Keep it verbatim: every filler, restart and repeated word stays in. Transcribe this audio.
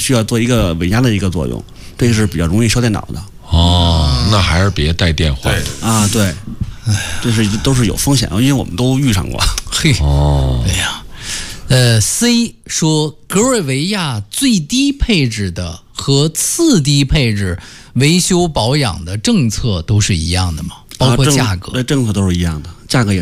需要做一个稳压的一个作用，这个是比较容易烧电脑的。 哦，那还是别带电换啊，对，这是都是有风险，因为我们都遇上过。 嘿， 哦， 哎呀，呃 ，C 说格瑞维亚最低配置的和次低配置维修保养的政策都是一样的吗？包括价格？ 啊、政, 政策都是一样的，价格也